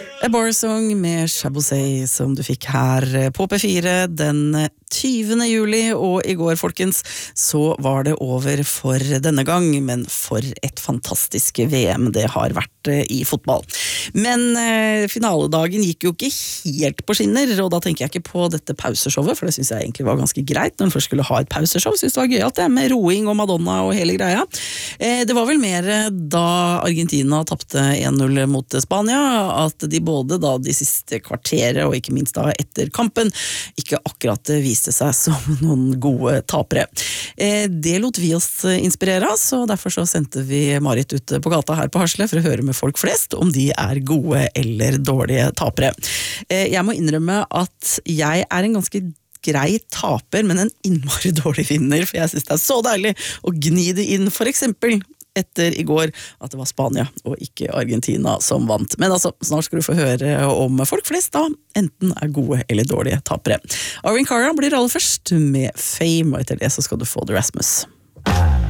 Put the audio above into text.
A Bar Song med Chabosay som du fikk her på P4 den 20. juli, og i går, folkens, så var det over for denne gang, men for et fantastisk VM det har vært i fotball. Men finaledagen gikk jo ikke helt på skinner, og da tenker jeg ikke på dette pauseshowet, for det synes jeg egentlig var ganske greit når man først skulle ha et pauseshow. Synes det var gøy at det med roing og Madonna og hele greia. Det var vel mer da Argentina tappte 1-0 mot Spania, at de både da de siste kvarteret og ikke minst da etter kampen ikke akkurat viste seg som noen gode tapere. Det lot vi oss inspirere, så derfor så sendte vi Marit ut på gata her på Hasle for å høre med folk flest om de er gode eller dårlige tapere. Jeg må innrømme at jeg er en ganske grei taper, men en innmari dårlig vinner, for jeg synes det er så deilig å gni det inn, for eksempel etter i går at det var Spania og ikke Argentina som vant. Men altså, snart skal du få høre om folk flest da, enten er gode eller dårlige tapere. Arvin Cara blir aller først med Fame, og etter det så skal du få The Rasmus.